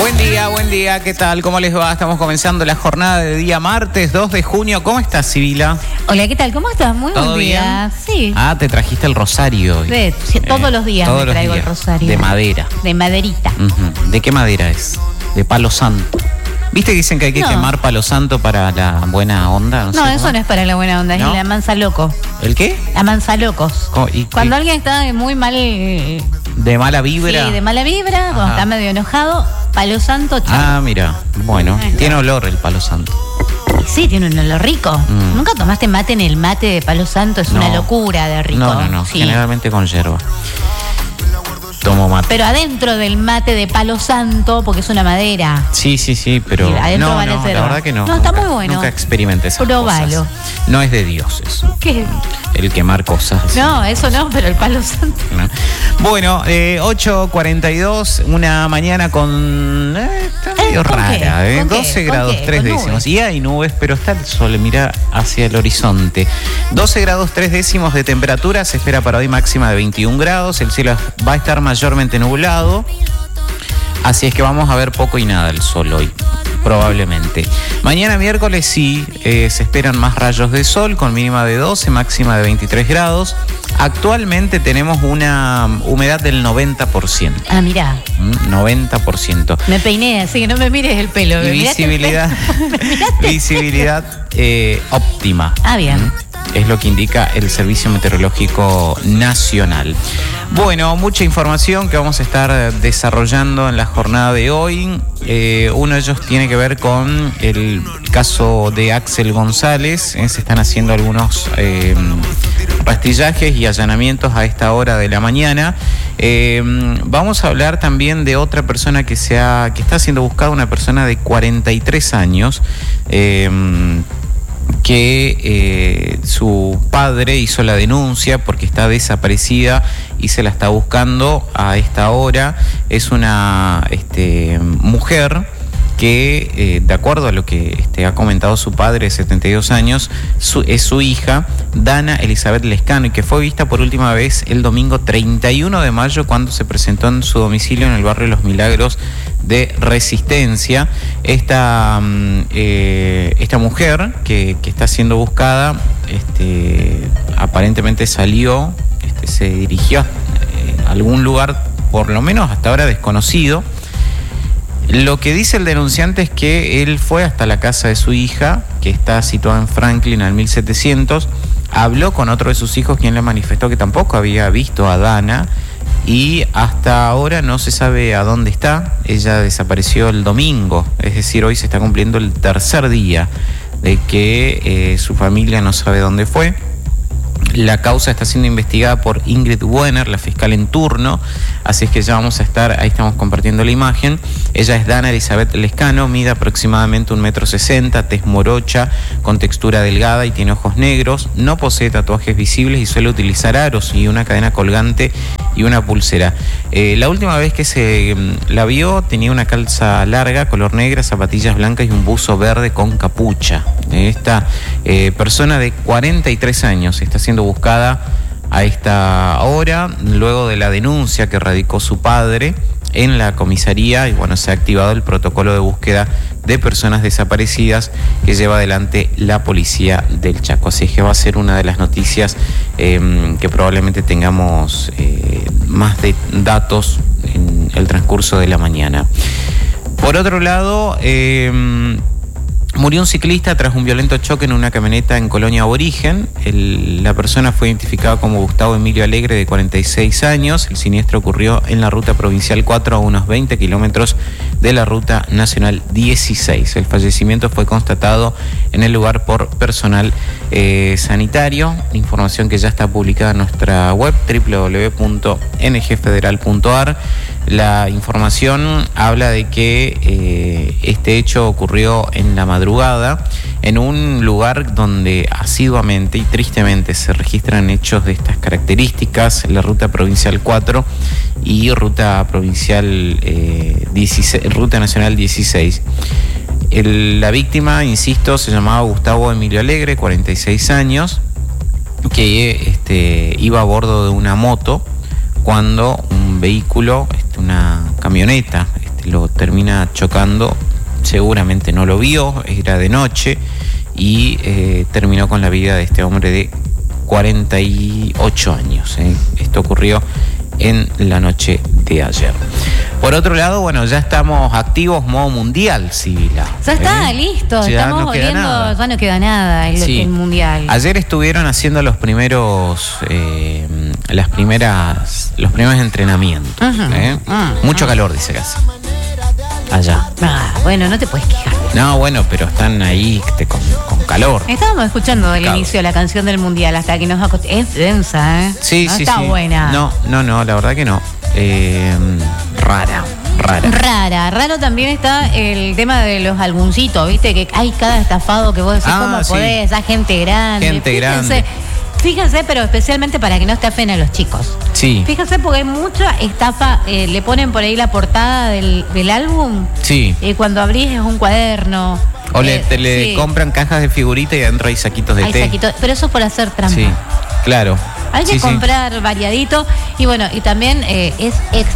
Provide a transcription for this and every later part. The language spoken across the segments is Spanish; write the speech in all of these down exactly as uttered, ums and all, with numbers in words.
Buen día, buen día, ¿qué tal? ¿Cómo les va? Estamos comenzando la jornada de día martes dos de junio. ¿Cómo estás, Sibila? Hola, ¿qué tal? ¿Cómo estás? Muy buen día. Bien? Sí. Ah, te trajiste el rosario hoy. De, sí, todos eh, los días todos me traigo días. el rosario. De madera. De maderita. Uh-huh. ¿De qué madera es? De palo santo. ¿Viste que dicen que hay que no. quemar palo santo para la buena onda? No, no sé eso cómo. no es para la buena onda, ¿No? es la manzaloco. ¿El qué? La manzalocos. ¿Y Cuando qué? alguien está muy mal... ¿De mala vibra? Sí, de mala vibra, Ajá. cuando está medio enojado, palo santo, chau. Ah, mira, bueno, Ay, tiene olor el palo santo. Sí, tiene un olor rico. Mm. ¿Nunca tomaste mate en el mate de palo santo? Es no. una locura de rico. No, no, no, sí. generalmente con yerba. Tomo mate. Pero adentro del mate de palo santo, porque es una madera. Sí, sí, sí, pero sí, adentro no, vale no, cero. la verdad que no. No, nunca, está muy bueno. Nunca experimenté esas Probalo. cosas. No es de Dios eso. ¿Qué? El quemar cosas. No, eso no, pero el palo santo. No. Bueno, eh, ocho cuarenta y dos, una mañana con... Eh, está medio ¿Eh? rara, eh, doce grados tres décimos. Y hay nubes, pero está el sol, mira hacia el horizonte. doce grados tres décimos de temperatura, se espera para hoy máxima de veintiún grados. El cielo va a estar mayormente nublado. Así es que vamos a ver poco y nada el sol hoy, probablemente. Mañana miércoles sí, eh, se esperan más rayos de sol con mínima de doce, máxima de veintitrés grados. Actualmente tenemos una humedad del noventa por ciento. Ah, mirá. Mm, noventa por ciento. Me peiné, así que no me mires el pelo. Y visibilidad, visibilidad eh, óptima. Ah, bien. Mm. Es lo que indica el Servicio Meteorológico Nacional. Bueno, mucha información que vamos a estar desarrollando en la jornada de hoy. Eh, uno de ellos tiene que ver con el caso de Axel González. Eh, se están haciendo algunos eh, rastrillajes y allanamientos a esta hora de la mañana. Eh, vamos a hablar también de otra persona que, se ha, que está siendo buscada, una persona de cuarenta y tres años. Eh, que eh, su padre hizo la denuncia porque está desaparecida y se la está buscando a esta hora. Es una este, mujer que, eh, de acuerdo a lo que este, ha comentado su padre de setenta y dos años, su, es su hija, Dana Elizabeth Lescano, y que fue vista por última vez el domingo treinta y uno de mayo cuando se presentó en su domicilio en el barrio Los Milagros de Resistencia. Esta, eh, esta mujer que, que está siendo buscada, este, aparentemente salió, este, se dirigió a algún lugar, por lo menos hasta ahora desconocido. Lo que dice el denunciante es que él fue hasta la casa de su hija, que está situada en Franklin al mil setecientos, habló con otro de sus hijos, quien le manifestó que tampoco había visto a Dana, y hasta ahora no se sabe a dónde está. Ella desapareció el domingo, es decir, hoy se está cumpliendo el tercer día de que eh, su familia no sabe dónde fue. La causa está siendo investigada por Ingrid Wenner, la fiscal en turno, así es que ya vamos a estar, ahí estamos compartiendo la imagen. Ella es Dana Elizabeth Lescano, mide aproximadamente un metro sesenta, tez morocha, con textura delgada y tiene ojos negros, no posee tatuajes visibles y suele utilizar aros y una cadena colgante y una pulsera. Eh, la última vez que se la vio tenía una calza larga, color negra, zapatillas blancas y un buzo verde con capucha. Esta eh, persona de cuarenta y tres años está siendo buscada a esta hora, luego de la denuncia que radicó su padre en la comisaría, y bueno, se ha activado el protocolo de búsqueda de personas desaparecidas que lleva adelante la policía del Chaco. Así es que va a ser una de las noticias eh, que probablemente tengamos eh, más de datos en el transcurso de la mañana. Por otro lado, eh, murió un ciclista tras un violento choque en una camioneta en Colonia Aborigen. El, la persona fue identificada como Gustavo Emilio Alegre, de cuarenta y seis años. El siniestro ocurrió en la ruta provincial cuatro, a unos veinte kilómetros de la ruta nacional dieciséis. El fallecimiento fue constatado en el lugar por personal eh, sanitario. Información que ya está publicada en nuestra web doble u doble u doble u punto n g federal punto a r. La información habla de que eh, este hecho ocurrió en la madrugada en un lugar donde asiduamente y tristemente se registran hechos de estas características, la ruta provincial cuatro y ruta provincial eh, dieciséis, ruta nacional dieciséis. El, la víctima, insisto, se llamaba Gustavo Emilio Alegre, cuarenta y seis años, que este, iba a bordo de una moto cuando un vehículo, este, una camioneta, este, lo termina chocando. Seguramente no lo vio, era de noche y eh, terminó con la vida de este hombre de cuarenta y ocho años. ¿eh? Esto ocurrió en la noche de ayer. Por otro lado, bueno, ya estamos activos modo mundial, Sibila. Ya está, ¿eh? listo. Ya Estamos no queda volviendo, nada. ya no queda nada el, Sí. el mundial. Ayer estuvieron haciendo los primeros, eh, las primeras, los primeros entrenamientos. Ujú. ¿eh? Uh, Mucho uh. calor, dice que hace. Allá. Ah, bueno, no te puedes quejar. No, bueno, pero están ahí este, con, con calor. Estábamos escuchando del Claro. inicio la canción del mundial hasta que nos acost... Es densa, ¿eh? Sí, no sí, está sí. buena. No, no, no, la verdad que no. Eh, rara, rara. Rara, raro también está el tema de los albuncitos, ¿viste? Que hay cada estafado que vos decís, Ah, ¿cómo sí. podés? A gente grande. Gente grande. Fíjense, pero especialmente para que no estafen a los chicos. Sí, Fíjense porque hay mucha estafa, eh, le ponen por ahí la portada del, del álbum sí. y cuando abrís es un cuaderno. O le, Eh, te le sí, compran cajas de figuritas y adentro hay saquitos de hay té. saquitos, pero eso es por hacer trampa. Sí, claro. Hay que Sí, sí. comprar variadito y bueno, y también eh, es ex-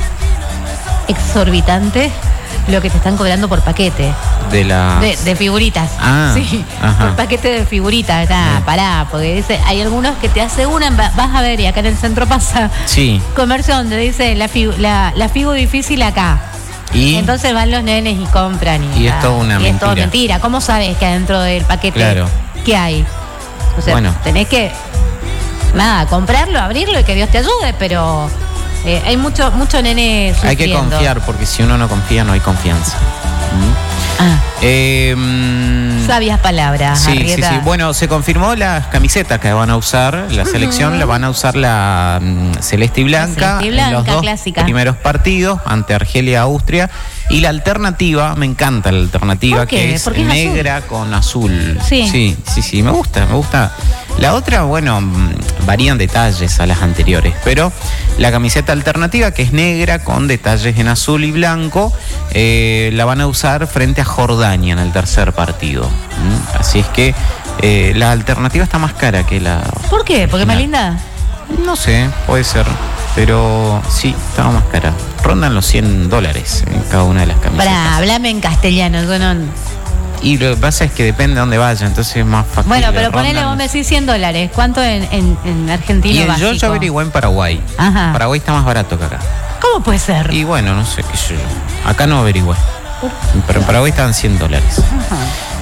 exorbitante lo que te están cobrando por paquete De la. de, de figuritas. Ah, sí, ajá. por paquete de figuritas, nah, Sí. pará, porque dice, hay algunos que te aseguran, va- vas a ver, y acá en el centro pasa Sí. comercio donde dice la figu, la, la figu difícil acá. Y. Entonces van los nenes y compran y, Y es ah, toda una y es todo mentira. mentira. ¿Cómo sabes que adentro del paquete Claro. qué hay? O sea, Bueno. tenés que nada, comprarlo, abrirlo y que Dios te ayude, pero eh, hay mucho mucho nene hay que sufriendo. confiar, porque si uno no confía, no hay confianza. ¿Mm? Ah, Eh, mm, sabias palabras, Sí, sí, Arrieta. sí. Bueno, se confirmó las camisetas que van a usar, la selección la van a usar la mm, celeste y blanca, celeste y blanca, en los dos clásica. primeros partidos ante Argelia y Austria. Y la alternativa, me encanta la alternativa, ¿Por qué? que es Porque es negra con azul. Sí. sí, sí, sí, me gusta, me gusta. La otra, bueno, mm, varían detalles a las anteriores, pero la camiseta alternativa, que es negra con detalles en azul y blanco, eh, la van a usar frente a Jordania en el tercer partido. ¿Mm? Así es que eh, la alternativa está más cara que la... ¿Por qué? ¿Porque más original. linda? No sé, puede ser, pero sí, estaba más cara. Rondan los cien dólares en cada una de las camisetas. Para, hablame en castellano, yo no... Y lo que pasa es que depende de dónde vaya, entonces es más fácil. Bueno, pero ponele, vos me decís cien dólares. ¿Cuánto en, en, en Argentina Y en- básico? yo ya averigué en Paraguay. Ajá. Paraguay está más barato que acá. ¿Cómo puede ser? Y bueno, no sé qué sé yo. Acá no averigüé. Pero en Paraguay estaban cien dólares. Ajá.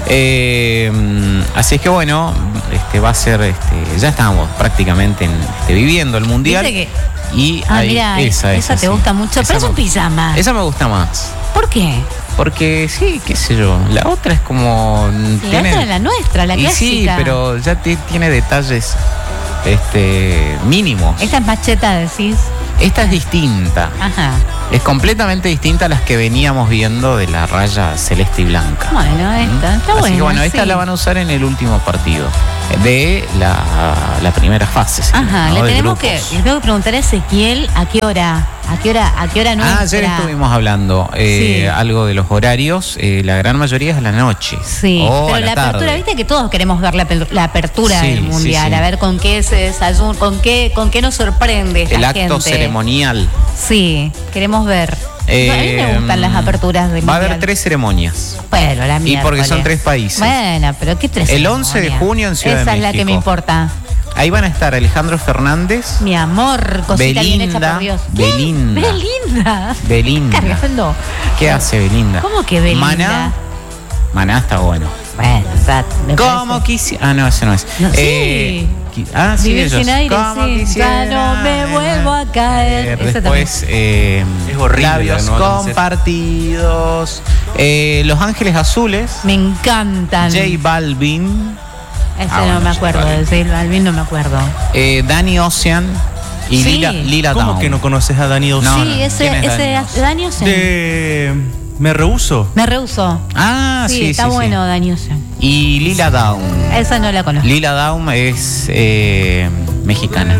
Eh, así es que bueno, este va a ser, este, ya estamos prácticamente en, este, viviendo el mundial. Viste que- Y Ah, ahí- mira, esa, esa te sí. gusta mucho, pero es un me- pijama. Esa me gusta más. ¿Por qué? Porque sí, qué sé yo. La otra es como. La otra es la nuestra, la y clásica. sí, pero ya ti- tiene detalles este, mínimos. Esta es macheta, decís. Esta es distinta. Ajá. Es completamente distinta a las que veníamos viendo de la raya celeste y blanca. Bueno, esta, está Así buena. que bueno, esta sí. la van a usar en el último partido de la, la primera fase. ¿sí? Ajá, ¿no? le De tenemos que, grupos. le tengo que preguntar a Ezequiel a qué hora, a qué hora, a qué hora nuestra. Ah, ayer estuvimos hablando eh, Sí. algo de los horarios. eh, la gran mayoría es a la noche. Sí, o pero a la, la, apertura, tarde. viste que todos queremos ver la, aper- la apertura Sí, del sí, mundial, sí. a ver con qué se desayuna, con qué, con qué nos sorprende esta El acto gente. ceremonial. Sí, queremos ver. Eh, a mí me gustan las aperturas del Va a mundial. haber tres ceremonias. Bueno, la Y porque son miércoles. tres países. Bueno, pero qué tres. El once de ceremonias? junio en Ciudad de Esa es la que me México. importa. Ahí van a estar Alejandro Fernández, Mi amor, cosita bien hecha Belinda, por Dios. ¿Qué? Belinda. Belinda. Belinda. Cargando. ¿Qué hace Belinda? ¿Cómo que Belinda? Maná. Maná está bueno. Bueno, o sea, me ¿Cómo parece- quisiera? Ah, no, ese no es. No, sí. Eh, qui- ah, sí, Vivir ellos. sin aire, ¿Cómo sí. quisiera? Ya no me vuelvo a caer. Eh, Ese después, eh, Es horrible labios la nueva camiseta. compartidos. Eh, Los Ángeles Azules. Me encantan. J Balvin. Ese Ah, no bueno, me J acuerdo, Balvin. de J Balvin no me acuerdo. Eh, Danny Ocean. Y Sí. Lila, Lila ¿Cómo Downs. que no conoces a Dani Ocean? No, sí, no, ese, ¿quién es ese Dani Ocean? Dani Ocean. De... Me rehuso. Me rehuso. Ah, sí, sí, sí, está sí. bueno Dani Ocean. Y Lila Down. Esa no la conozco. Lila Down es eh, mexicana.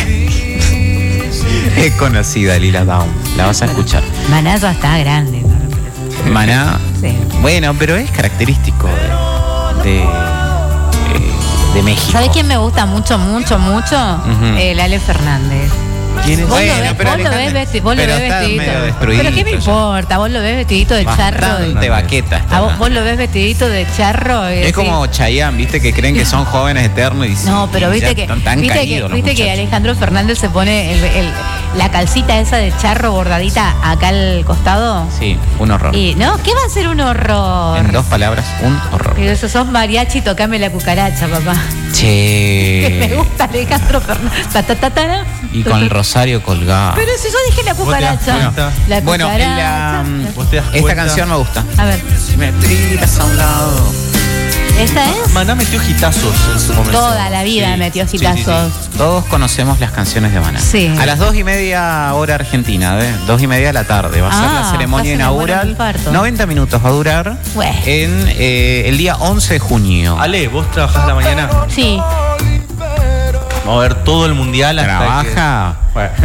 Es conocida Lila Down. La vas a escuchar. Maná ya está grande. Maná. Sí. Bueno, pero es característico de, de, eh, de México. ¿Sabés quién me gusta mucho, mucho, mucho? Ujú. El Ale Fernández. ¿Quién es? Vos Bueno, lo ves, pero vos lo Alejandro- ves, vesti- vos lo pero ves está vestidito. medio destruidito Pero ¿qué me ya. importa? Vos lo ves vestidito de charro. Bastante y- vaqueta está A vos, hablando. vos lo ves vestidito de charro. y Es decís- como Chayanne, viste, que creen que son jóvenes eternos y No, pero y viste ya que, están tan viste que, caídos los viste que muchachos. Alejandro Fernández se pone el- el- la calcita esa de charro bordadita acá al costado. Sí, un horror. Y, ¿no? ¿Qué va a ser un horror? En dos palabras, un horror. Y eso sos mariachi, tocame la cucaracha, papá. Que me Che. gusta Alejandro Fernández. Ta, ta, ta, ta, ta. Y con el rosario colgado. Pero si yo dije la Vos te das cucaracha. cuenta. La Bueno, en la, cucaracha. Vos te das esta cuenta. canción me gusta. A ver, Si me tiras a un lado. ¿esta es? Maná metió hitazos en su momento. Toda la vida Sí, metió sí, hitazos. sí, sí. Todos conocemos las canciones de Maná. Sí. A las dos y media hora argentina, ¿eh? dos y media de la tarde. Va a ser Ah, la ceremonia casi me muero de inaugural. infarto. noventa minutos va a durar. Bueno. En eh, el día once de junio. Ale, ¿vos trabajás la mañana? Sí. Vamos a ver todo el mundial hasta Trabaja. que... Bueno.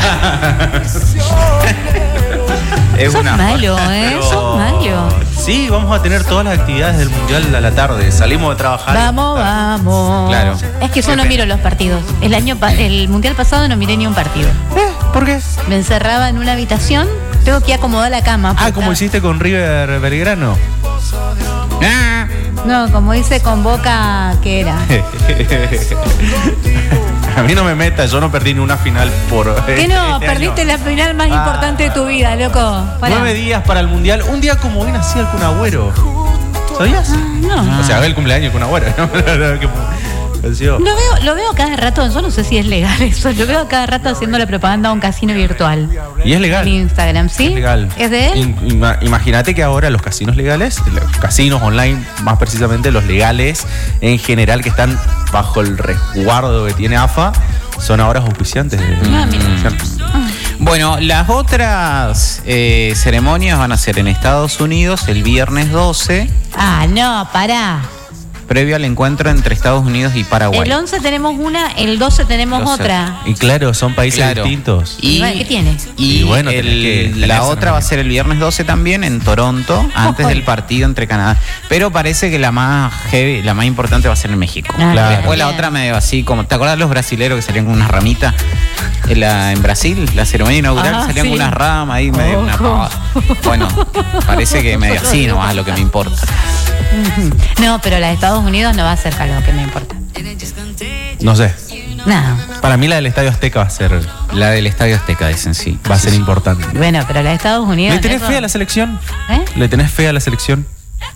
Es Sos una. malo, ¿eh? Pero- Sos malo. Sí, vamos a tener todas las actividades del mundial a la tarde. Salimos de trabajar. Vamos, vamos. Claro. Es que yo no miro los partidos. El año pa- el mundial pasado no miré ni un partido. ¿Por qué? Me encerraba en una habitación, tengo que acomodar la cama. Ah, porque- como hiciste con River Belgrano. Ah, No, como hice con Boca, ¿qué era? A mí no me meta, yo no perdí ni una final por. ¿Qué no? este Perdiste año. la final más Ah. importante de tu vida, loco. Pará. Nueve días para el mundial. Un día como hoy nacía el Kun Agüero. ¿Sabías? No. O sea, ve el cumpleaños del Kun Agüero, ¿no? Que nació. Lo veo, lo veo cada rato, yo no sé si es legal eso, lo veo cada rato haciendo la propaganda a un casino virtual. Y es legal. En Instagram, ¿sí? Es legal. ¿Es de él? In- ima- Imagínate que ahora los casinos legales, los casinos online, más precisamente los legales en general que están bajo el resguardo que tiene A F A, son ahora auspiciantes de Ah, mira. Bueno, las otras eh, ceremonias van a ser en Estados Unidos el viernes doce, Ah, no, pará. previo al encuentro entre Estados Unidos y Paraguay. El once tenemos una, el doce tenemos doce. otra. Y claro, son países Claro. distintos. Y, Bueno, ¿qué tiene? Y, Y bueno, el- tenés que tener la esa otra va a memoria. ser el viernes doce también en Toronto, antes Ay. del partido entre Canadá. Pero parece que la más heavy, la más importante va a ser en México. Ah, Claro. Después la bien. otra medio así, como, ¿te acuerdas los brasileros que salían con unas ramitas? En, la- en Brasil, la ceremonia inaugural, Ah, salían sí. con unas ramas ahí, medio una Ojo. pavada. Bueno, parece que medio así nomás lo que me importa. No, pero la de Estados Unidos no va a ser calor, que me importa. No sé. No. Para mí la del Estadio Azteca va a ser, La del Estadio Azteca, dicen sí. va a Sí, ser sí. importante. Bueno, pero la de Estados Unidos. ¿Le tenés eso- fe a la selección? ¿Eh? ¿Le tenés fe a la selección?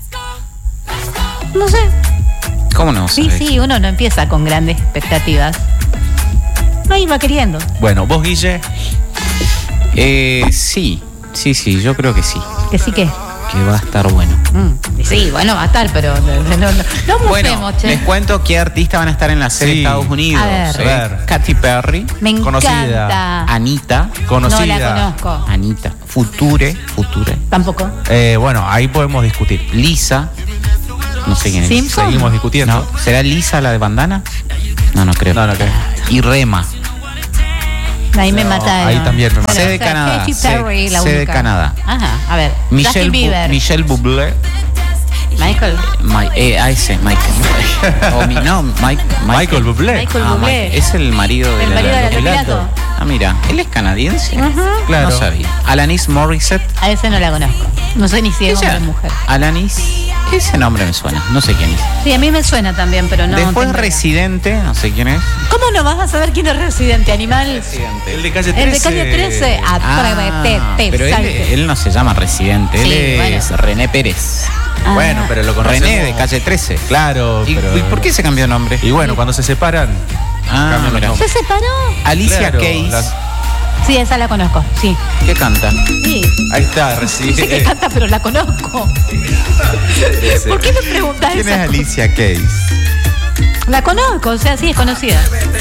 No sé. ¿Cómo no? Sí, sabés? sí, uno no empieza con grandes expectativas. Ahí va queriendo. Bueno, vos, Guille, Eh, sí, sí, sí, yo creo que sí. Que sí que. Que va a estar bueno. Mm, sí, bueno, va a estar, pero no, no, no, no Bueno, mufemos, che. les cuento qué artistas van a estar en la sede Sí. de Estados Unidos. A ver. ¿eh? A ver. Katy Perry, Me conocida. encanta. Anita, conocida. No la conozco. Anita, Future, Future, Tampoco. Eh, bueno, ahí podemos discutir. Lisa, no sé quién es. Simpson. Seguimos discutiendo. No, ¿será Lisa la de bandana? No, no creo. No, no creo. Y Rema, Ahí me No, mataron. ahí también me Bueno, Sede de o sea, Canadá, Katy sede- Perry, la sede de única. Canadá. Ajá, a ver. Michelle, Justin Bu- Bieber. Michelle Bublé, Michael. Ma- eh, a ese, Michael. O mi- no, Mike, Michael Bublé. Michael Ah, Bublé. Mike. Es el marido de El la, marido de la Lopilato. Lopilato. Ah, mira, él es canadiense. Claro. No sabía. Alanis Morissette. A ese no la conozco. No sé ni si es hombre o mujer. Alanis, ese nombre me suena, no sé quién es. Sí, a mí me suena también, pero no. Después tengo idea. Residente, no sé quién es. ¿Cómo no vas a saber quién es Residente, animal? El de calle trece. El de calle trece. Ah, te, te, pero él, salte. él no se llama Residente, Sí, él es bueno. René Pérez. Ah. Bueno, pero lo conocemos. René de calle trece. Claro, ¿Y, pero... y por qué se cambió de nombre? Y bueno, cuando se separan, Ah, cambian los mira. nombres. ¿Se separó? Alicia Claro, Keys, las- Sí, esa la conozco, sí. ¿qué canta? Sí. Ahí está, No sé qué recibe. canta, pero la conozco. ¿Por qué me preguntas ¿Quién eso? es Alicia Keys? La conozco, o sea, sí, es conocida.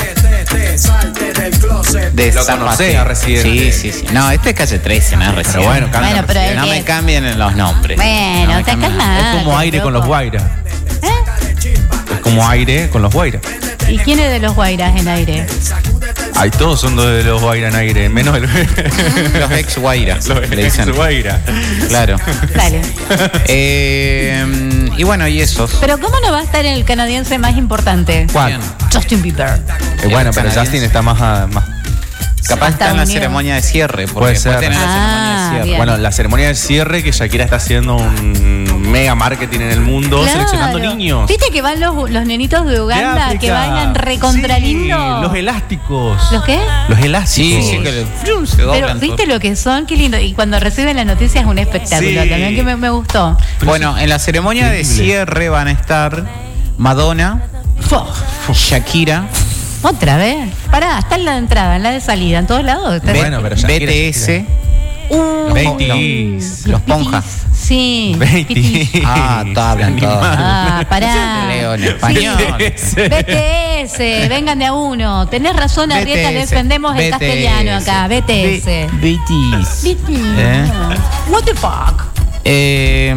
De Lo Zapate. conocés a Residente. Sí, sí, sí. No, este es calle trece, no es Residente. Pero bueno, canta Bueno, pero Residente. no es me que- cambien los nombres. Bueno, No me te cambien. calmas. Es como aire con los Guaira. ¿Eh? Es como aire con los Guaira. ¿Y quién es de los Guairas en aire? Ay, todos son de los Guaira en aire, menos el. Los ex Guaira, Los le dicen. Guaira. Claro. Dale. Eh, y bueno, y esos. Pero ¿cómo no va a estar el canadiense más importante? ¿Cuál? Bien. Justin Bieber. Eh, bueno, pero canadiense. Justin está más, a- más Capaz está en la Estados Unidos. ceremonia de cierre, porque Puede después ser. tenés la Ah, ceremonia de cierre. bien. Bueno, la ceremonia de cierre que Shakira está haciendo un mega marketing en el mundo, Claro. seleccionando niños. ¿Viste que van los, los nenitos de De Uganda África. que bailan recontra Sí, lindo? los elásticos. ¿Los qué? Los elásticos. Sí, sí, que le- ¡fium! se doblan Pero ¿viste todo. lo que son? Qué lindo. Y cuando reciben la noticia es un espectáculo Sí. también, que me, me gustó. Bueno, en la ceremonia de Increíble. cierre van a estar Madonna, Shakira, ¿Otra vez? Pará, está en la de entrada, en la de salida, en todos lados. Está- Bueno, pero Shakira, B T S, Uh, Veintis. los Ponjas. Sí. Veintis. Ah, todos hablan todos. Ah, pará. Leo en español. B T S, vengan de a uno. Tenés razón, Arrieta, B T S, defendemos el B T S. castellano acá. B T S. B T S. B T S. ¿Eh? What the fuck? Eh,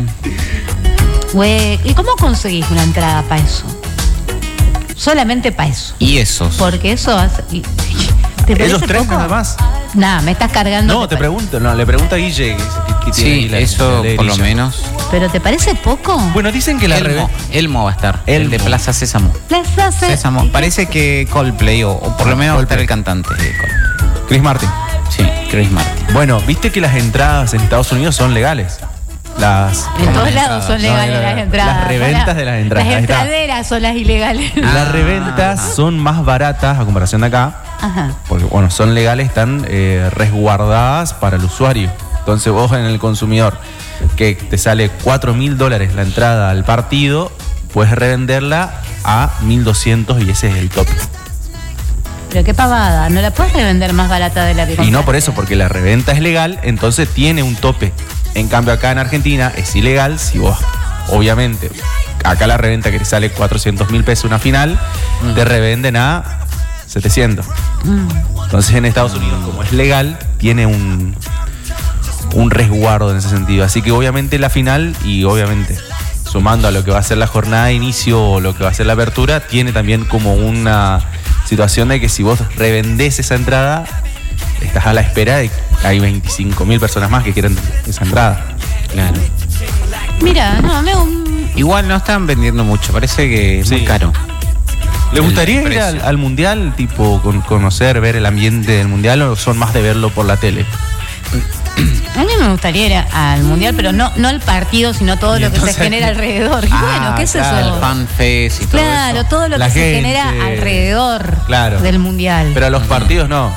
Güey, ¿y cómo conseguís una entrada para eso? Solamente para eso. y esos. Porque eso hace. y- ¿Te parece Ellos tres poco? nada más. Nah, me estás cargando. No, te pa- pregunto, no, le pregunta a Guille. que- que tiene ahí Sí, la- eso la por lo grilla. menos. ¿Pero te parece poco? Bueno, dicen que la Elmo, revés. Elmo va a estar. El de Elmo. Plaza Sésamo. La frase- Sésamo. ¿y Parece que Coldplay, o, o por lo menos va a estar el cantante de Coldplay. Chris Martin. Sí, Chris Martin. Bueno, viste que las entradas en Estados Unidos son legales. Las, En ¿Cómo todos las lados son entradas? legales No, las las entradas. reventas Pará. de las entradas, Las ahí está. entraderas son las ilegales. Ah. las reventas son más baratas a comparación de acá. Ajá. Porque, bueno, son legales, están eh, resguardadas para el usuario. Entonces, vos en el consumidor, que te sale cuatro mil dólares la entrada al partido, puedes revenderla a mil doscientos y ese es el tope. Pero qué pavada, no la puedes revender más barata de la que Y no compraste? por eso, porque la reventa es legal, entonces tiene un tope. En cambio, acá en Argentina es ilegal si vos, obviamente, acá la reventa que te sale cuatrocientos mil pesos una final, te revenden a setecientos. Mm. Entonces en Estados Unidos, como es legal, tiene un, un resguardo en ese sentido. Así que obviamente la final y obviamente sumando a lo que va a ser la jornada de inicio o lo que va a ser la apertura, tiene también como una situación de que si vos revendés esa entrada, estás a la espera de que hay veinticinco mil personas más que quieren esa entrada. Claro. Mira, no, me. un- Igual no están vendiendo mucho, parece que es muy Sí. caro. ¿Le El gustaría ir precio. al, al mundial, tipo con- conocer, ver el ambiente del mundial o son más de verlo por la tele? A mí me gustaría ir a- al mundial, pero no, no al partido, sino todo Y lo que entonces- se genera alrededor. Y Ah, bueno, ¿qué es claro. eso? El fan fest y todo Claro, eso. todo lo La que se gente. genera alrededor Claro. del mundial. Pero a los partidos no.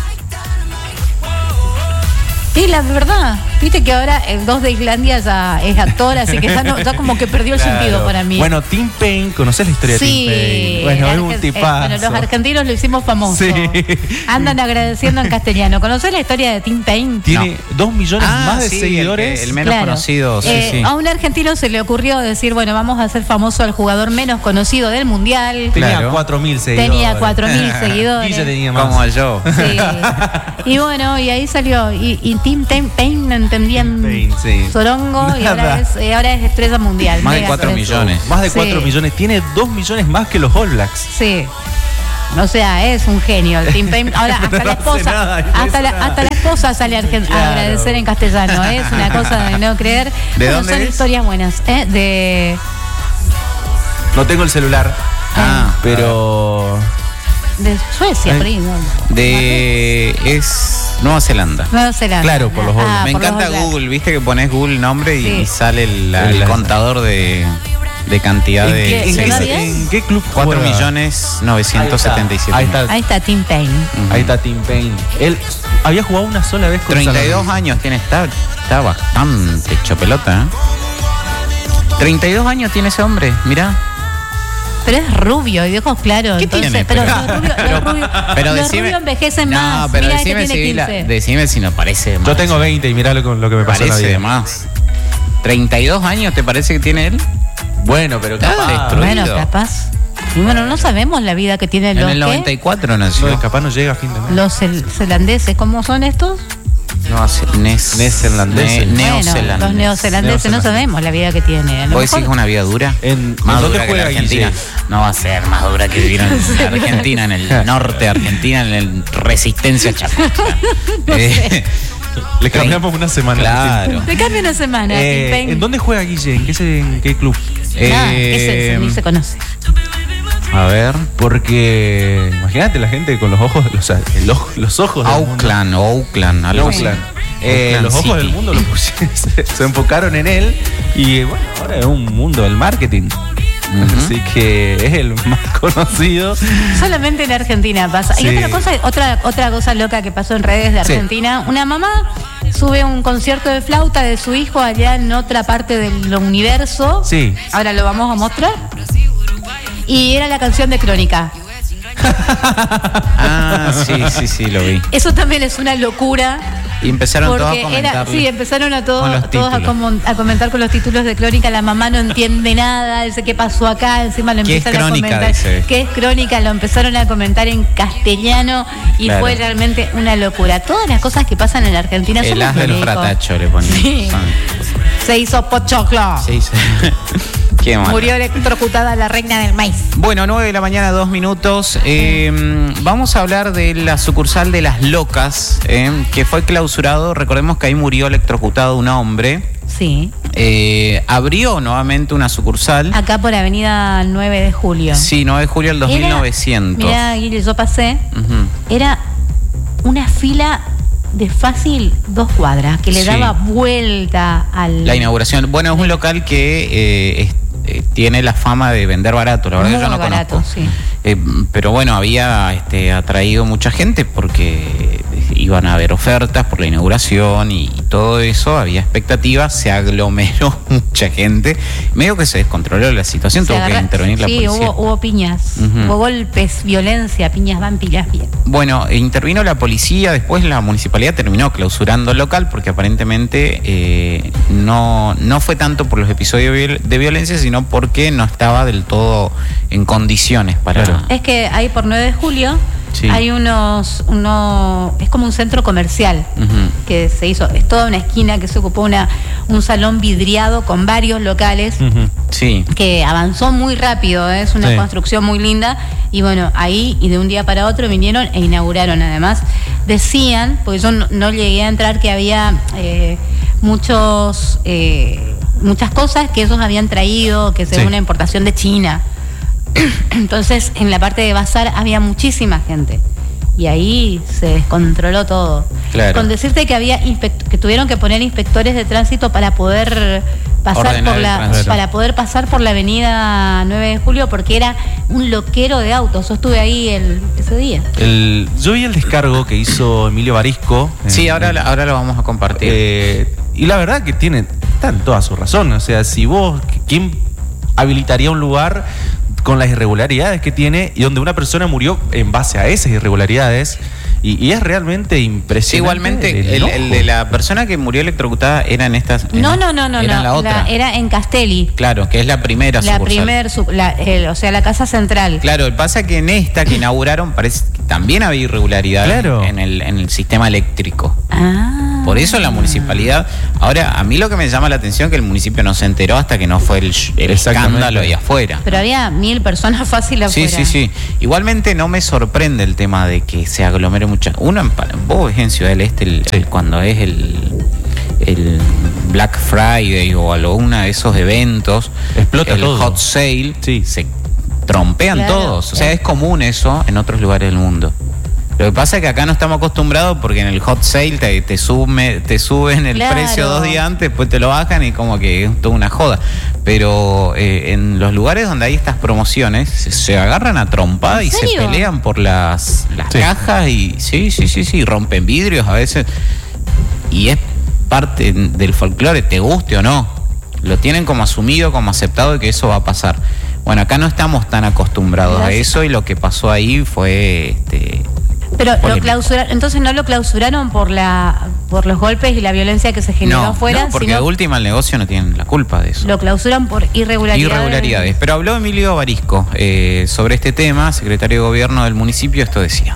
Y la verdad, viste que ahora el dos de Islandia ya es actor, así que ya, no- ya como que perdió el Claro. sentido para mí. Bueno, Tim Payne, ¿conoces la historia sí, de Tim Payne? Bueno, el es un argen- eh, tipazo. bueno, los argentinos lo hicimos famoso. Sí. Andan agradeciendo en castellano. ¿Conoces la historia de Tim Payne? Tiene dos millones Ah, más de sí, el seguidores. que- el menos Claro. conocido, sí, Eh, sí. A un argentino se le ocurrió decir, bueno, vamos a hacer famoso al jugador menos conocido del mundial. Tenía Claro. cuatro mil seguidores. Tenía cuatro mil seguidores. Y ya tenía más. Como yo. Sí. Y bueno, y ahí salió. Y, y Tim Tem- Payne no entendían Payne, sí. Sorongo y ahora Nada. es, eh, ahora es estrella mundial. Más de mega cuatro estrella. millones. Más de Sí. cuatro millones. Tiene dos millones más que los All Blacks. Sí. O sea, es un genio el Tim Payne. Ahora hasta No la hace esposa, nada, no hasta hace la, nada. hasta la esposa sale a, argen- a Claro. agradecer en castellano. Es una cosa de no creer. ¿De Bueno, dónde son es? historias buenas. ¿eh? De No tengo el celular, Ah, pero. De Suecia, Ay. por ahí, ¿no? de es Nueva Zelanda. Nueva Zelanda. Claro, por los Ah, All Me por los encanta All Blacks. Google, viste que pones Google nombre y, Sí. y sale el, El- el contador de, de cantidad ¿En de qué, en, ¿Se qué, va seguidores. bien? en qué club cuatro juega? millones novecientos setenta y siete Ahí está. Ahí está Tim Payne. Ahí está Tim Payne. Él había jugado una sola vez con treinta y dos San años tiene, está, está bastante hecho pelota, ¿eh? treinta y dos años tiene ese hombre, mirá. Pero es rubio y de ojos claros. ¿Qué entonces, tiene? Pero, Pero- los rubios, los pero- rubios- pero los decime- rubios envejecen no, más. pero Mira, decime este si, tiene vi la- quince. decime si no parece más. Yo tengo veinte y mirá lo, con lo que me pasó en la Parece vida. de más. ¿treinta y dos años te parece que tiene él? Bueno, pero Está capaz. destruido. Bueno, capaz. Y bueno, no sabemos la vida que tienen En los, el ¿qué? noventa y cuatro nació. No, capaz no llega a fin de mes. los cel- zelandeses. ¿Cómo son estos? No, hace- nes- Neozelandeses. ne- Bueno, neozelandeses. los neozelandeses no sabemos la vida que tienen. A lo ¿Vos mejor- decís una vida dura? En- más ¿en dónde dura que la juega Argentina. Guille? No va a ser más dura que vivir en Argentina, en el norte de Argentina, en el Resistencia Chaco. Eh, Le cambiamos una semana. Claro. Te cambia una semana. Eh, Tim Payne. ¿En dónde juega Guille? ¿En qué, se- en qué club? Nada, ese- ese Eh, ni se conoce. A ver. Porque imagínate la gente con los ojos, o sea, el ojo, los ojos del mundo. Auckland, Oakland, algo así. Oakland. Eh, Oakland los ojos City. del mundo lo pusieron, se, se enfocaron en él y bueno, ahora es un mundo del marketing. Ujú. Así que es el más conocido. Solamente en Argentina pasa. Sí. Y otra cosa, otra, otra cosa loca que pasó en redes de Sí. Argentina, una mamá sube un concierto de flauta de su hijo allá en otra parte del universo. Sí. Ahora lo vamos a mostrar. Y era la canción de Crónica. Ah, sí, sí, sí, lo vi. Eso también es una locura. Y empezaron todos a Porque comentar. era, sí, empezaron a con todos, los todos a, títulos. como- a comentar con los títulos de Crónica. La mamá no entiende nada, dice qué pasó acá, encima lo ¿Qué es empiezan a Crónica? comentar. Dice. ¿Qué es Crónica? Lo empezaron a comentar en castellano y Claro. fue realmente una locura. Todas las cosas que pasan en la Argentina son El las as de del Nico. fratacho le ponían. Sí. Son- Se hizo pochoclo. Sí, sí. Qué mal. Murió electrocutada la reina del maíz. Bueno, nueve de la mañana, dos minutos. Eh, vamos a hablar de la sucursal de Las Locas, eh, que fue clausurado. Recordemos que ahí murió electrocutado un hombre. Sí. Eh, abrió nuevamente una sucursal. Acá por Avenida nueve de Julio. Sí, nueve de julio del dos mil novecientos. Mira, Guille, yo pasé. Ujú. Era una fila de fácil dos cuadras que le Sí. daba vuelta al. La inauguración. Bueno, es un local que eh, es- eh, tiene la fama de vender barato. La verdad Muy que yo no barato, conozco. sí. Eh, pero bueno, había este, atraído mucha gente porque iban a haber ofertas por la inauguración y, y todo eso, había expectativas, se aglomeró mucha gente, medio que se descontroló la situación, Se tuvo que agarra- intervenir la sí, policía. hubo, hubo piñas, Ujú. hubo golpes, violencia, piñas van, piñas bien. Bueno, eh, intervino la policía, después la municipalidad terminó clausurando el local porque aparentemente eh, no, no fue tanto por los episodios viol- de violencia, sino porque no estaba del todo en condiciones para... Claro. Es que ahí por nueve de julio Sí. hay unos, uno, es como un centro comercial Ujú. que se hizo, es toda una esquina que se ocupó una, un salón vidriado con varios locales. Ujú. Sí. Que avanzó muy rápido, ¿eh? Es una Sí. construcción muy linda y bueno, ahí y de un día para otro vinieron e inauguraron. Además decían, porque yo no, no llegué a entrar, que había eh, muchos eh, muchas cosas que ellos habían traído, que según Sí. una importación de China. Entonces en la parte de bazar había muchísima gente y ahí se descontroló todo. Claro. Con decirte que había inspect- que tuvieron que poner inspectores de tránsito para poder pasar Ordenar por el la tránsito. para poder pasar por la avenida nueve de julio porque era un loquero de autos. Yo estuve ahí el, ese día. El, yo vi el descargo que hizo Emilio Barisco. Sí, en- ahora, ahora lo vamos a compartir. Eh, y la verdad que tiene, está en toda su razón. O sea, si vos, ¿quién habilitaría un lugar con las irregularidades que tiene y donde una persona murió en base a esas irregularidades? Y, y es realmente Sí, impresionante. igualmente, el, enojo. el de la persona que murió electrocutada era en estas. en- No, no, no, no, era en no. la otra. era en Castelli. Claro, que es la primera La sucursal. primer, su- la- el- o sea, la casa central. Claro, pasa que en esta que inauguraron parece que también había irregularidades Claro. en, el, en el sistema eléctrico. Ah. Por eso la municipalidad. Ahora, a mí lo que me llama la atención es que el municipio no se enteró hasta que no fue el, sh- el Exactamente. escándalo ahí afuera. Pero había mil personas fáciles Sí, afuera. sí, sí. Igualmente no me sorprende el tema de que se aglomere mucha. Uno en Pa- vos ves en Ciudad del Este el- Sí. el- cuando es el, el Black Friday o alguno de esos eventos, Explota el todo. hot sale, Sí. se trompean Claro. todos. O sea, es común eso en otros lugares del mundo. Lo que pasa es que acá no estamos acostumbrados porque en el hot sale te, te, sume- te suben el Claro. precio dos días antes, después te lo bajan y como que es toda una joda. Pero eh, en los lugares donde hay estas promociones se, se agarran a trompada ¿En y se serio? pelean por las, las Sí. cajas y sí, sí, sí, sí, rompen vidrios a veces. Y es parte del folclore, te guste o no. Lo tienen como asumido, como aceptado de que eso va a pasar. Bueno, acá no estamos tan acostumbrados a Gracias. eso y lo que pasó ahí fue este, Pero lo polémico. clausuraron, entonces no lo clausuraron por la por los golpes y la violencia que se generó No, afuera, no, porque sino de última el negocio no tiene la culpa de eso. lo clausuran por irregularidades. Irregularidades. Pero habló Emilio Barisco eh, sobre este tema, secretario de gobierno del municipio, esto decía.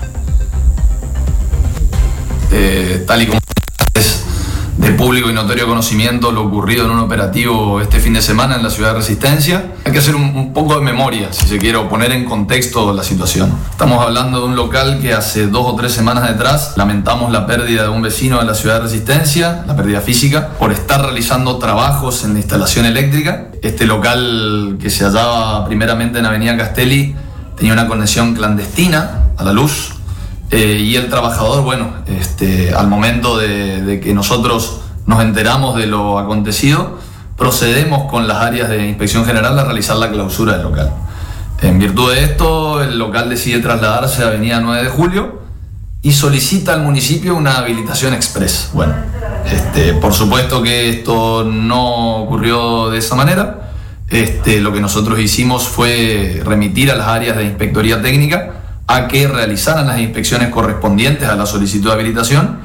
Eh, tal y como es de público y notorio conocimiento lo ocurrido en un operativo este fin de semana en la ciudad de Resistencia. Hay que hacer un, un poco de memoria, si se quiere, o poner en contexto la situación. Estamos hablando de un local que hace dos o tres semanas detrás lamentamos la pérdida de un vecino de la ciudad de Resistencia, la pérdida física, por estar realizando trabajos en la instalación eléctrica. Este local, que se hallaba primeramente en Avenida Castelli, tenía una conexión clandestina a la luz, eh, y el trabajador, bueno, este, al momento de, de que nosotros nos enteramos de lo acontecido, procedemos con las áreas de inspección general a realizar la clausura del local. En virtud de esto, el local decide trasladarse a Avenida nueve de Julio y solicita al municipio una habilitación express. Bueno, este, por supuesto que esto no ocurrió de esa manera. Este, lo que nosotros hicimos fue remitir a las áreas de inspectoría técnica a que realizaran las inspecciones correspondientes a la solicitud de habilitación,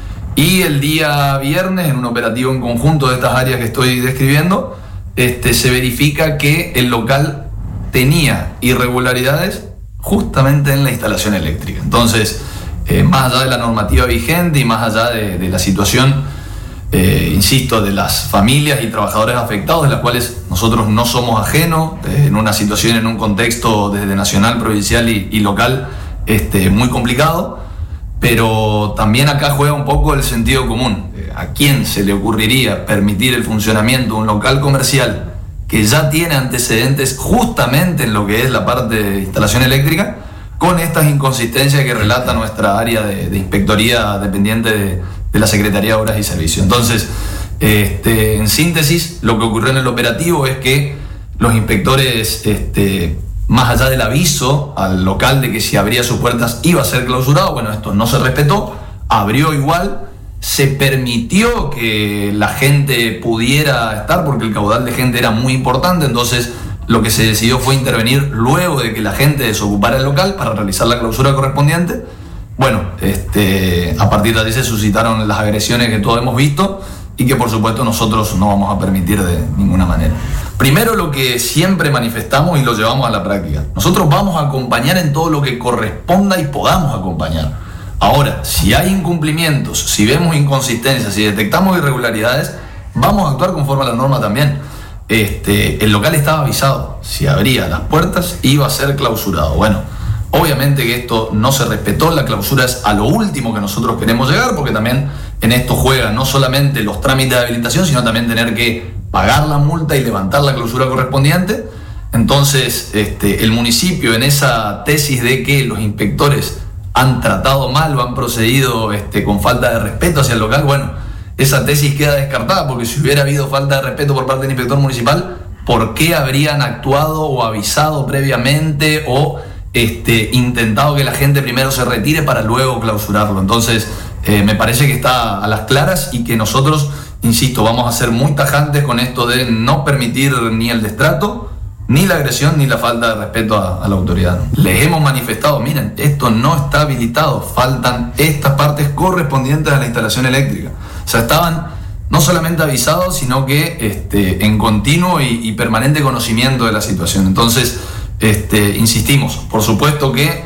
y el día viernes, en un operativo en conjunto de estas áreas que estoy describiendo, este, se verifica que el local tenía irregularidades justamente en la instalación eléctrica. Entonces, eh, más allá de la normativa vigente y más allá de, de la situación, eh, insisto, de las familias y trabajadores afectados, de las cuales nosotros no somos ajenos, eh, en una situación, en un contexto desde nacional, provincial y, y local, este, muy complicado, pero también acá juega un poco el sentido común. ¿A quién se le ocurriría permitir el funcionamiento de un local comercial que ya tiene antecedentes justamente en lo que es la parte de instalación eléctrica, con estas inconsistencias que relata nuestra área de, de inspectoría dependiente de, de la Secretaría de Obras y Servicios? Entonces, este, en síntesis, lo que ocurrió en el operativo es que los inspectores, este, más allá del aviso al local de que si abría sus puertas iba a ser clausurado, bueno, esto no se respetó, abrió igual, se permitió que la gente pudiera estar porque el caudal de gente era muy importante. Entonces lo que se decidió fue intervenir luego de que la gente desocupara el local para realizar la clausura correspondiente. Bueno, este, a partir de ahí se suscitaron las agresiones que todos hemos visto y que por supuesto nosotros no vamos a permitir de ninguna manera. Primero, lo que siempre manifestamos y lo llevamos a la práctica: nosotros vamos a acompañar en todo lo que corresponda y podamos acompañar. Ahora, si hay incumplimientos, si vemos inconsistencias, si detectamos irregularidades, vamos a actuar conforme a la norma también. Este, el local estaba avisado, si abría las puertas iba a ser clausurado. Bueno, obviamente que esto no se respetó, la clausura es a lo último que nosotros queremos llegar, porque también en esto juegan no solamente los trámites de habilitación, sino también tener que pagar la multa y levantar la clausura correspondiente. Entonces, este, el municipio, en esa tesis de que los inspectores han tratado mal o han procedido este, con falta de respeto hacia el local, bueno, esa tesis queda descartada, porque si hubiera habido falta de respeto por parte del inspector municipal, ¿por qué habrían actuado o avisado previamente o este, intentado que la gente primero se retire para luego clausurarlo? Entonces, eh, me parece que está a las claras y que nosotros, insisto, vamos a ser muy tajantes con esto de no permitir ni el destrato, ni la agresión, ni la falta de respeto a, a la autoridad. Les hemos manifestado: miren, esto no está habilitado, faltan estas partes correspondientes a la instalación eléctrica. O sea, estaban no solamente avisados, sino que este, en continuo y, y permanente conocimiento de la situación. Entonces, este, insistimos, por supuesto que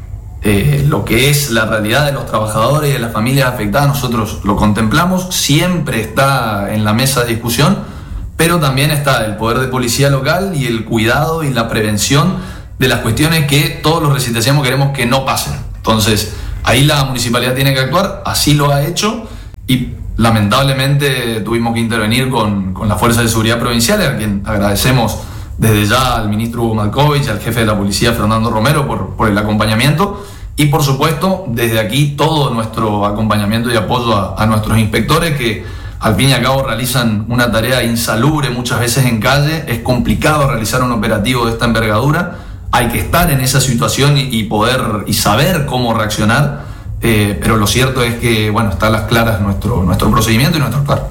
eh, lo que es la realidad de los trabajadores y de las familias afectadas, nosotros lo contemplamos, siempre está en la mesa de discusión, pero también está el poder de policía local y el cuidado y la prevención de las cuestiones que todos los resistenciamos queremos que no pasen. Entonces, ahí la municipalidad tiene que actuar, así lo ha hecho, y lamentablemente tuvimos que intervenir con, con las fuerzas de seguridad provinciales, a quien agradecemos desde ya al ministro Hugo Malkovich, al jefe de la policía Fernando Romero por, por el acompañamiento, y por supuesto desde aquí todo nuestro acompañamiento y apoyo a, a nuestros inspectores, que al fin y al cabo realizan una tarea insalubre muchas veces en calle. Es complicado realizar un operativo de esta envergadura, hay que estar en esa situación y, y poder y saber cómo reaccionar, eh, pero lo cierto es que bueno, está a las claras nuestro, nuestro procedimiento y nuestro actuar.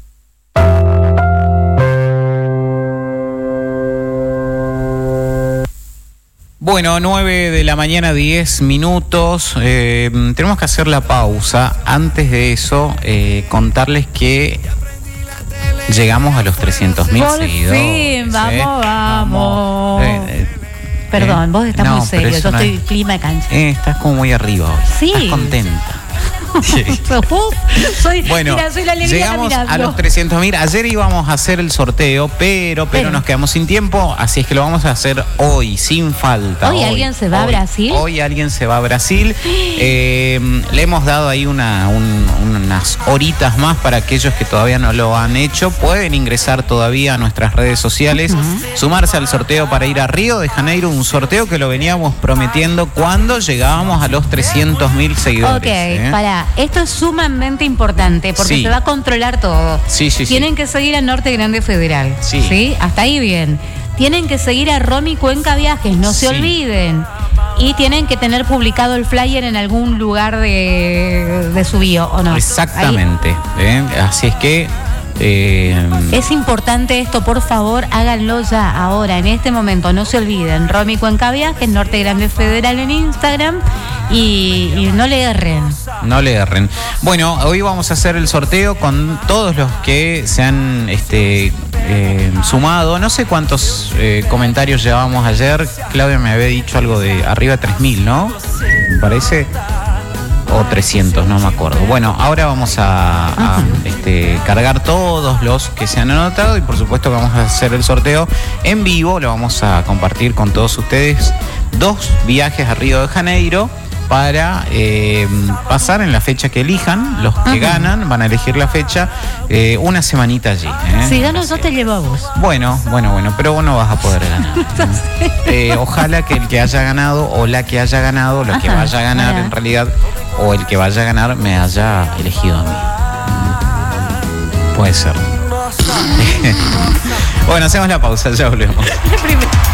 Bueno, nueve de la mañana, diez minutos. Eh, tenemos que hacer la pausa. Antes de eso, eh, contarles que llegamos a los trescientos mil seguidores. Fin, vamos, ¿eh? vamos. Eh, eh, Perdón, vos estás no, muy serio. Yo no estoy es... clima de cancha. Eh, estás como muy arriba hoy. Sí. Estás contenta. Uf, soy, Bueno, mira, soy la alegría llegamos caminando. a los trescientos mil. Ayer íbamos a hacer el sorteo, pero, pero Pero. nos quedamos sin tiempo, así es que lo vamos a hacer hoy, sin falta. ¿Hoy alguien se va a hoy. Brasil? Hoy alguien se va a Brasil. Eh, le hemos dado ahí una, un- unas horitas más para aquellos que todavía no lo han hecho. Pueden ingresar todavía a nuestras redes sociales, sumarse al sorteo para ir a Río de Janeiro, un sorteo que lo veníamos prometiendo cuando llegábamos a los trescientos mil seguidores. Ok, ¿eh? para, esto es sumamente importante porque Sí. se va a controlar todo. Sí, sí, sí. Tienen que seguir a Norte Grande Federal. Sí. Hasta ahí bien. Tienen que seguir a Romy Cuenca Viajes, no se Sí. olviden. Y tienen que tener publicado el flyer en algún lugar de, de su bio, ¿o no? Exactamente. ¿eh? Así es que eh, Ahí. Es importante esto, por favor, háganlo ya, ahora, en este momento, no se olviden. Romy Cuenca Viajes, Norte Grande Federal en Instagram y, y no le erren. no le erren. Bueno, hoy vamos a hacer el sorteo con todos los que se han este, eh, sumado. No sé cuántos eh, comentarios llevábamos ayer. Claudia me había dicho algo de arriba de tres mil, ¿no? Me parece. O trescientos, no me acuerdo. Bueno, ahora vamos a, a, este, cargar todos los que se han anotado y por supuesto que vamos a hacer el sorteo en vivo. Lo vamos a compartir con todos ustedes. Dos viajes a Río de Janeiro para eh, pasar en la fecha que elijan. Los que Ajá. ganan van a elegir la fecha una una semanita allí. ¿eh? Si gano yo, te llevo a vos. Bueno, bueno, bueno, pero vos no vas a poder ganar. Eh, ojalá que el que haya ganado o la que haya ganado, lo que Ajá, vaya a ganar ajá. en realidad, o el que vaya a ganar me haya elegido a mí. Puede ser. Bueno, hacemos la pausa, ya volvemos.